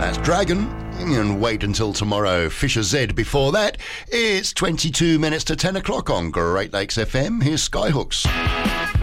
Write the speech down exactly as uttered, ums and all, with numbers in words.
That's Dragon. And wait until tomorrow. Fisher Z before that. It's twenty-two minutes to ten o'clock on Great Lakes F M. Here's Skyhooks.